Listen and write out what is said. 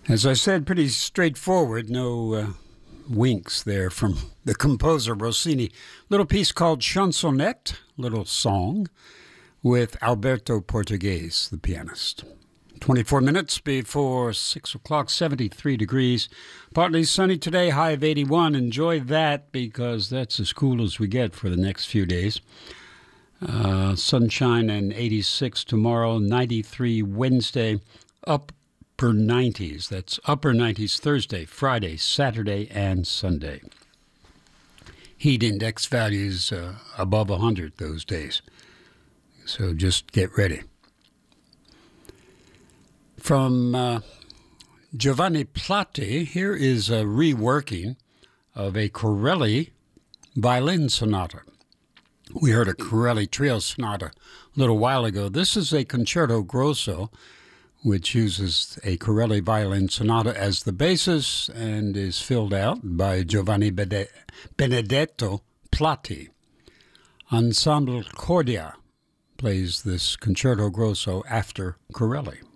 As I said, pretty straightforward, no winks there from the composer Rossini. Little piece called Chansonnette, little song, with Alberto Portuguese, the pianist. 24 minutes before 6 o'clock, 73 degrees. Partly sunny today, high of 81. Enjoy that because that's as cool as we get for the next few days. Sunshine and 86 tomorrow, 93 Wednesday, upper 90s. That's upper 90s Thursday, Friday, Saturday, and Sunday. Heat index values above 100 those days. So just get ready. From Giovanni Platti, here is a reworking of a Corelli violin sonata. We heard a Corelli trio sonata a little while ago. This is a concerto grosso, which uses a Corelli violin sonata as the basis and is filled out by Giovanni Benedetto Platti. Ensemble Cordia plays this concerto grosso after Corelli.